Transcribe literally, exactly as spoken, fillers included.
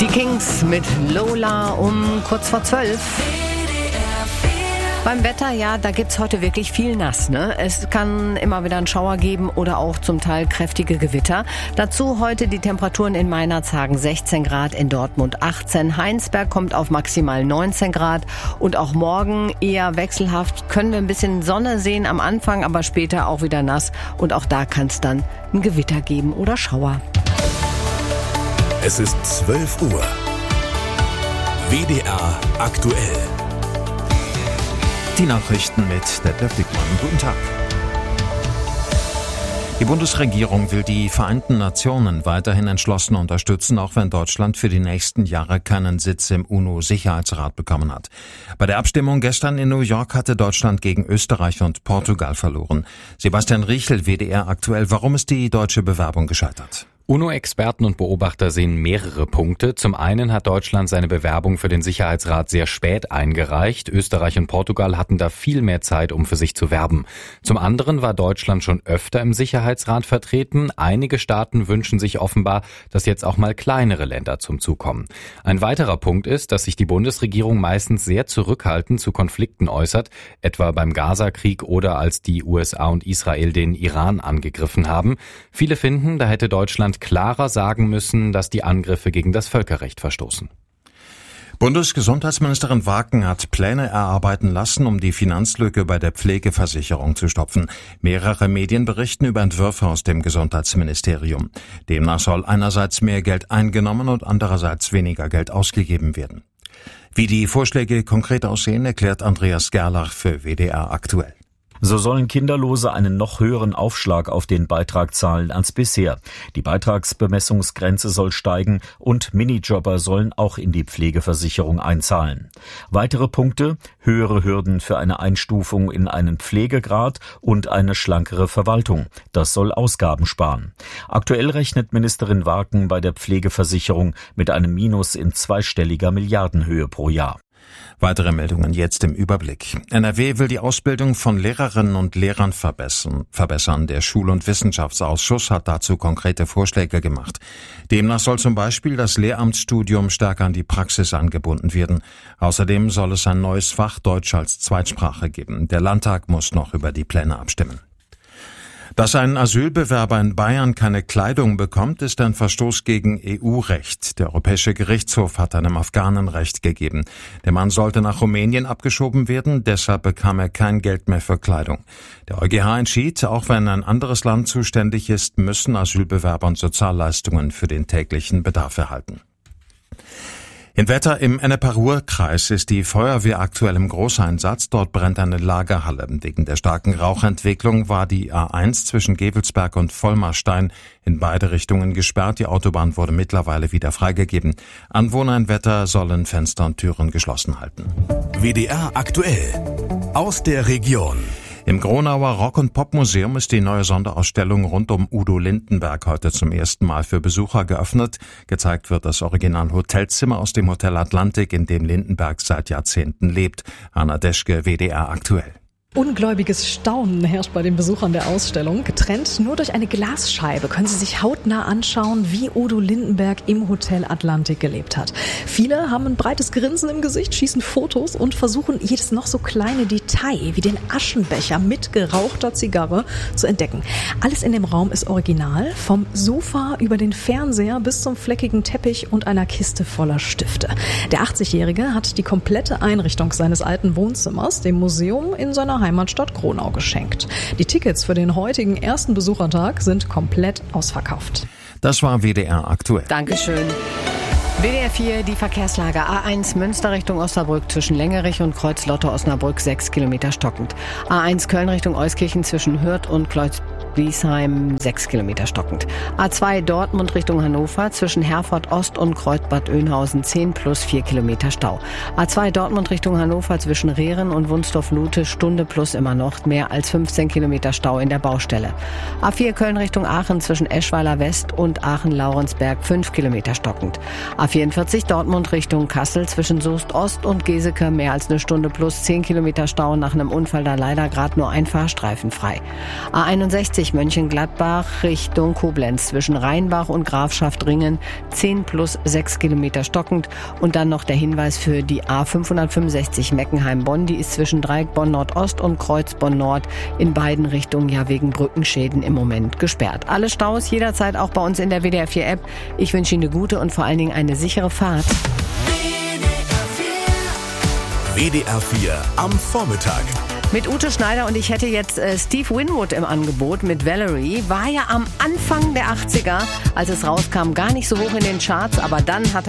Kings mit Lola um kurz vor zwölf. Beim Wetter, ja, da gibt's heute wirklich viel nass, ne? Es kann immer wieder einen Schauer geben oder auch zum Teil kräftige Gewitter. Dazu heute die Temperaturen in Meinerzhagen sechzehn Grad, in Dortmund achtzehn. Heinsberg kommt auf maximal neunzehn Grad. Und auch morgen eher wechselhaft. Können wir ein bisschen Sonne sehen am Anfang, aber später auch wieder nass. Und auch da kann es dann ein Gewitter geben oder Schauer. Es ist zwölf Uhr. W D R aktuell. Die Nachrichten mit Detlef Dickmann. Guten Tag. Die Bundesregierung will die Vereinten Nationen weiterhin entschlossen unterstützen, auch wenn Deutschland für die nächsten Jahre keinen Sitz im UNO-Sicherheitsrat bekommen hat. Bei der Abstimmung gestern in New York hatte Deutschland gegen Österreich und Portugal verloren. Sebastian Riechel, W D R aktuell. Warum ist die deutsche Bewerbung gescheitert? UNO-Experten und Beobachter sehen mehrere Punkte. Zum einen hat Deutschland seine Bewerbung für den Sicherheitsrat sehr spät eingereicht. Österreich und Portugal hatten da viel mehr Zeit, um für sich zu werben. Zum anderen war Deutschland schon öfter im Sicherheitsrat vertreten. Einige Staaten wünschen sich offenbar, dass jetzt auch mal kleinere Länder zum Zug kommen. Ein weiterer Punkt ist, dass sich die Bundesregierung meistens sehr zurückhaltend zu Konflikten äußert, etwa beim Gaza-Krieg oder als die U S A und Israel den Iran angegriffen haben. Viele finden, da hätte Deutschland klarer sagen müssen, dass die Angriffe gegen das Völkerrecht verstoßen. Bundesgesundheitsministerin Waken hat Pläne erarbeiten lassen, um die Finanzlücke bei der Pflegeversicherung zu stopfen. Mehrere Medien berichten über Entwürfe aus dem Gesundheitsministerium. Demnach soll einerseits mehr Geld eingenommen und andererseits weniger Geld ausgegeben werden. Wie die Vorschläge konkret aussehen, erklärt Andreas Gerlach für W D R aktuell. So sollen Kinderlose einen noch höheren Aufschlag auf den Beitrag zahlen als bisher. Die Beitragsbemessungsgrenze soll steigen und Minijobber sollen auch in die Pflegeversicherung einzahlen. Weitere Punkte: höhere Hürden für eine Einstufung in einen Pflegegrad und eine schlankere Verwaltung. Das soll Ausgaben sparen. Aktuell rechnet Ministerin Waken bei der Pflegeversicherung mit einem Minus in zweistelliger Milliardenhöhe pro Jahr. Weitere Meldungen jetzt im Überblick. N R W will die Ausbildung von Lehrerinnen und Lehrern verbessern. verbessern. Der Schul- und Wissenschaftsausschuss hat dazu konkrete Vorschläge gemacht. Demnach soll zum Beispiel das Lehramtsstudium stärker an die Praxis angebunden werden. Außerdem soll es ein neues Fach Deutsch als Zweitsprache geben. Der Landtag muss noch über die Pläne abstimmen. Dass ein Asylbewerber in Bayern keine Kleidung bekommt, ist ein Verstoß gegen E U-Recht. Der Europäische Gerichtshof hat einem Afghanen Recht gegeben. Der Mann sollte nach Rumänien abgeschoben werden, deshalb bekam er kein Geld mehr für Kleidung. Der EuGH entschied, auch wenn ein anderes Land zuständig ist, müssen Asylbewerbern Sozialleistungen für den täglichen Bedarf erhalten. In Wetter im Ennepe-Ruhr-Kreis ist die Feuerwehr aktuell im Großeinsatz. Dort brennt eine Lagerhalle. Wegen der starken Rauchentwicklung war die A eins zwischen Gevelsberg und Vollmarstein in beide Richtungen gesperrt. Die Autobahn wurde mittlerweile wieder freigegeben. Anwohner in Wetter sollen Fenster und Türen geschlossen halten. W D R aktuell. Aus der Region. Im Gronauer Rock- und Popmuseum ist die neue Sonderausstellung rund um Udo Lindenberg heute zum ersten Mal für Besucher geöffnet. Gezeigt wird das Original-Hotelzimmer aus dem Hotel Atlantik, in dem Lindenberg seit Jahrzehnten lebt. Anna Deschke, W D R aktuell. Ungläubiges Staunen herrscht bei den Besuchern der Ausstellung. Getrennt nur durch eine Glasscheibe können sie sich hautnah anschauen, wie Udo Lindenberg im Hotel Atlantik gelebt hat. Viele haben ein breites Grinsen im Gesicht, schießen Fotos und versuchen jedes noch so kleine Detail wie den Aschenbecher mit gerauchter Zigarre zu entdecken. Alles in dem Raum ist original, vom Sofa über den Fernseher bis zum fleckigen Teppich und einer Kiste voller Stifte. Der achtzigjährige hat die komplette Einrichtung seines alten Wohnzimmers dem Museum in seiner Heimatstadt Gronau geschenkt. Die Tickets für den heutigen ersten Besuchertag sind komplett ausverkauft. Das war W D R aktuell. Dankeschön. W D R vier, die Verkehrslage. A eins Münster Richtung Osnabrück zwischen Längerich und Kreuz-Lotte-Osnabrück sechs Kilometer stockend. A eins Köln Richtung Euskirchen zwischen Hürth und Kreuz-Biesheim sechs Kilometer stockend. A zwei Dortmund Richtung Hannover zwischen Herford Ost und Kreuzbad Oeynhausen zehn plus vier Kilometer Stau. A zwei Dortmund Richtung Hannover zwischen Rehren und Wunsdorf-Lute Stunde plus immer noch mehr als fünfzehn Kilometer Stau in der Baustelle. A vier Köln Richtung Aachen zwischen Eschweiler West und Aachen-Laurensberg fünf Kilometer stockend. A vierundvierzig Dortmund Richtung Kassel zwischen Soest Ost und Geseke mehr als eine Stunde plus zehn Kilometer Stau, nach einem Unfall da leider gerade nur ein Fahrstreifen frei. A einundsechzig achtzig Mönchengladbach Richtung Koblenz zwischen Rheinbach und Grafschaft-Ringen zehn plus sechs Kilometer stockend. Und dann noch der Hinweis für die A fünfhundertfünfundsechzig Meckenheim-Bonn. Die ist zwischen Dreieck Bonn Nordost und Kreuz Bonn Nord in beiden Richtungen ja wegen Brückenschäden im Moment gesperrt. Alle Staus jederzeit auch bei uns in der W D R vier App. Ich wünsche Ihnen eine gute und vor allen Dingen eine sichere Fahrt. W D R vier am Vormittag. Mit Ute Schneider und ich hätte jetzt äh, Steve Winwood im Angebot mit Valerie. War ja am Anfang der achtziger, als es rauskam, gar nicht so hoch in den Charts, aber dann hat er